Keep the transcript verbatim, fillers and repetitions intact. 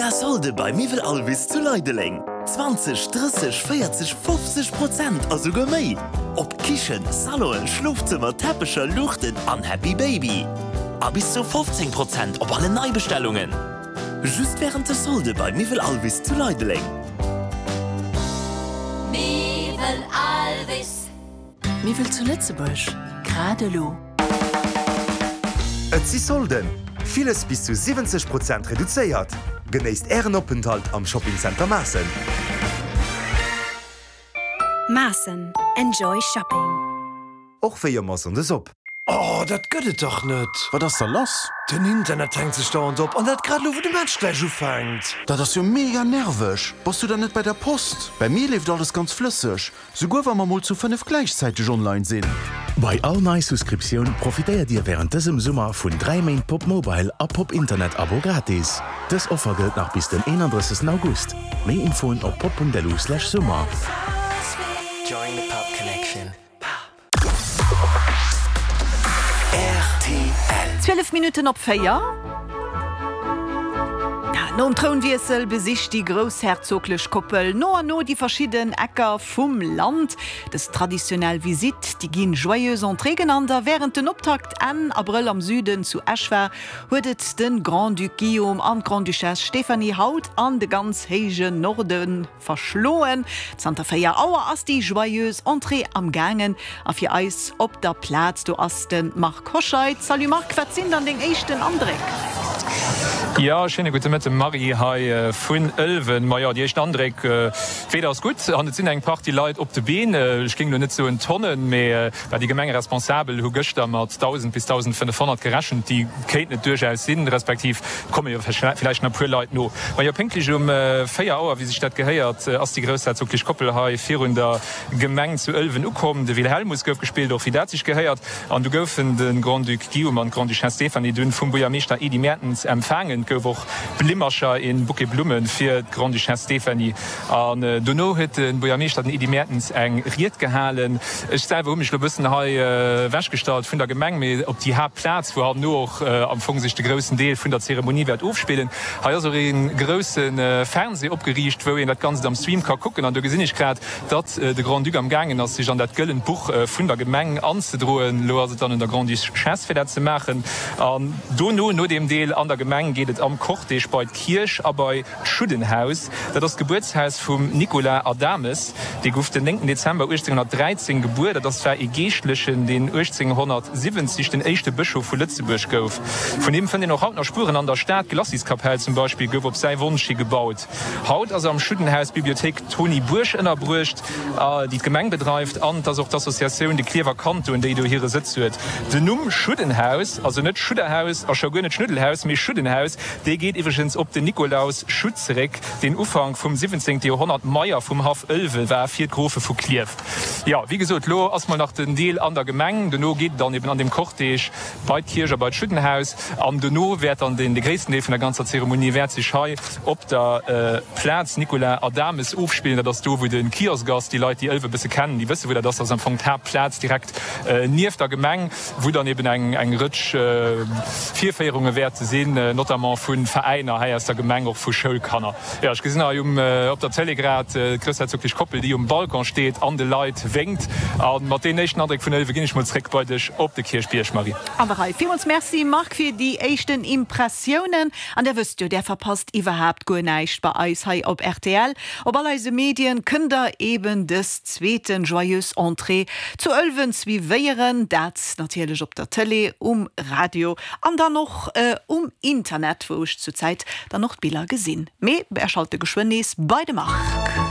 Mega Solde bei Mivel Alvis zu Leideling. zwanzig, dreißig, vierzig, fünfzig Prozent also méi. Ob Kichen, Saloen, Schlafzimmer, Teppiche, Luchten an Happy Baby. A bis zu fünfzehn Prozent op alle Neubestellungen. Just während der Solde bei Mivel Alvis zu Leideling. Mivel Alvis. Mivel zu Lützebusch. Gerade lo. Et si Solden. Vieles bis zu siebzig Prozent reduziert. Genießt Ehrenaufenthalt am Shoppingcenter Maaßen. Maaßen. Enjoy shopping. Auch für ihr Maaßen das op. Oh, dat gëtt doch net. Wat das da lass? Den Internet tankt sich dauernd op und dat grad wo de Match gleich fängt. Da das jo mega nervisch. Bist du da net bei der Post? Bei mir lebt alles ganz flüssig. Sogar wenn man mal zu fünf gleichzeitig online sehen. Bei All Nice Subskription profitiert ihr während diesem Sommer von drei Main Pop Mobile a Pop Internet Abo gratis. Das Offer gilt nach bis den einunddreißigsten August. Mehr Info auf pop punkt d e slash Sommer. Join the Pop Connection. zwölf Minuten op Feier. No am Thronwiesel besicht die großherzoglich Koppel no an no die verschiedenen Äcker vom Land. Das traditionell Visit, die gehen joyeuse Entrée gegeneinander. Während den Optakt an April am Süden zu Eschwer wurdet den Grand Duc Guillaume an Grand Duchesse Stephanie Haut an de ganz hegen Norden verschloen. Santa Feier Auer as die joyeuse Entrée am Gangen auf ihr Eis op der Platz du as den Mark Hoscheit. Salut Mark, was sind dann den echten Andreck? Ja, schöne gute Mitte Marie hai äh, vun Elwen Ma ja, die echt Andreck äh, feder aus gut an sinn eng Party Leiit op de Been äh, ich ging net so en Tonnen mé äh, die Gemenge responsabel hu Göster mat tausend bis eintausendfünfhundert geraschen die Kate net durchaus sinn respektiv komme ja vielleicht na pu Leiit no. Ma ja pünktlich um äh, Feier Auer wie sich dat geheiert äh, ass die größerzoglich Koppel hai vierhundert Gemeng zu Elwen ukommen de Wilhelmus gouf gespielt doch wie dat sich geheiert an du goufen den Grand Duc Guillaume an Grand Duchesse Stephanie dun vum Bojameester Edi Mertens empfangen gowoch Blimmerscher in Buke Blumen fir Grand Duchesse Stephanie an äh, Donno huet den Bojameester Edi Mertens eng riet gehalen. Ech sei wo michch lo bëssen ha äh, wäschgestalt vun der Gemeng méi op die Haarplatz wo noch äh, am Fong sich de grössen Deel vun der Zeremonie werd aufspielen. Ha so en grossen äh, Fernseh opgeriecht, wo en dat ganze am Stream kann gucken an der gesinnig grad, dat äh, de Grand Duc am gangen ass sich an dat gëllen Buch äh, vun der Gemeng anzudroen, lo se dann in der Grand Duchesse fir dat ze machen. An Donno no dem Deel an der Gemeng gehtt am Kochtech bei Kirch a bei Schuddenhaus, dat das Geburtshaus vum Nicolas Adames, de gouf den neunten Dezember achtzehnhundertdreizehn Geburt, dat war e Geestlichen den achtzehnhundertsiebzig den echte Bischof vu Lützeburg gouf. Von dem fan den noch haut noch Spuren an der Stadt Glassiskapelle zum Beispiel gouf op sei Wunschi gebaut. Haut also am Schuddenhausbibliothek Toni Bursch ënnerbrucht, äh, die Gemeng betreibt an dass auch d'Assoziation die Klever Kanto, in déi du hier sitzt huet. Den Numm Schuddenhaus, also net Schudderhaus a net Schnüttelhaus mé Schuddenhaus, de geht iwwergens op den Nikolaus Schutzreck, den Ufang vom siebzehnten Jahrhundert Meier vom Haf Ölwe war vier Grofe vu Klief. Ja, wie gesagt, lo erstmal nach den Deel an der Gemeng, de no geht dann eben an dem Kochtech bei Kirche bei Schüttenhaus, am de no werd an den de gräessten Deel von der ganzen Zeremonie werd sich hei op der äh, Platz Nicolas Adames aufspielen, dass du wo den Kioskgast die Leute die Ölwe bisse kennen, die wissen wo das am Anfang der Platz direkt äh, nief der Gemeng, wo dann eben eng eng Rutsch äh, Vierfeierungen wert zu sehen, äh, notamment vun Vereiner he der Gemeng auch vu Schulkanner. Ja, ich gesinn um, äh, op der Telegrad äh, christzuglich Koppel, die um Balkon steht, an de Leiit winkt an mat den nächsten André vun beginn ich malreckbeutech op de Kirchbierch Marie. Aber uns Merci Mark für die echten Impressionen an der wüst du der verpasst überhaupt go neicht bei Eis hai op R T L. Ob alle Medien kënder eben des zweiten joyeuse Entrée zu Ölwens wie weieren dat natürlich op der Tele um Radio an dann noch äh, um Internet wo ich zurzeit dann noch Bilder gesinn. Me erschalte Geschwinnis beide Mark.